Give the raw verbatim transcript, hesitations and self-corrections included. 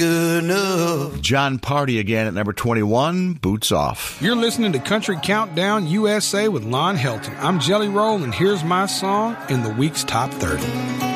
Good enough. John Party again at number twenty-one, Boots Off. You're listening to Country Countdown U S A with Lon Helton. I'm Jelly Roll, and here's my song in the week's top thirty.